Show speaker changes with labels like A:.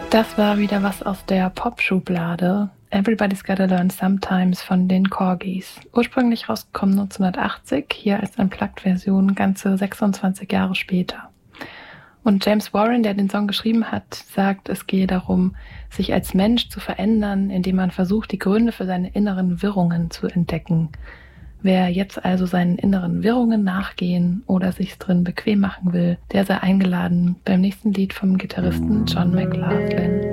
A: Das war wieder was aus der Pop-Schublade. Everybody's Gotta Learn Sometimes von den Corgis. Ursprünglich rausgekommen 1980, hier als Unplugged-Version ganze 26 Jahre später. Und James Warren, der den Song geschrieben hat, sagt, es gehe darum, sich als Mensch zu verändern, indem man versucht, die Gründe für seine inneren Wirrungen zu entdecken. Wer jetzt also seinen inneren Wirrungen nachgehen oder sich's drin bequem machen will, der sei eingeladen beim nächsten Lied vom Gitarristen John McLaughlin.